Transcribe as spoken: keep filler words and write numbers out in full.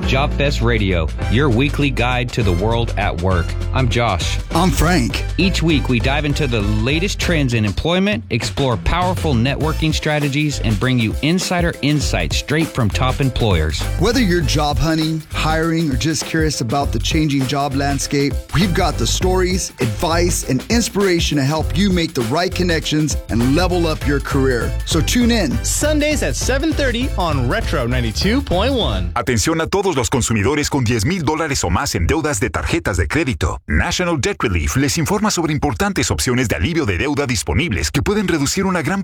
JobFest Radio, your weekly guide to the world at work. I'm Josh. I'm Frank. Each week, we dive into the latest trends in employment, explore powerful networking strategies, and bring you insider insights straight from top employers. Whether you're job hunting, hiring, or just curious about the changing job landscape, we've got the stories, advice, and inspiration to help you make the right connections and level up your career. So tune in Sundays at seven thirty on Retro ninety-two point one. Atención a todos los consumidores con diez mil dólares o más en deudas de tarjetas de crédito. National Debt Relief les informa sobre importantes opciones de alivio de deuda disponibles que pueden reducir una gran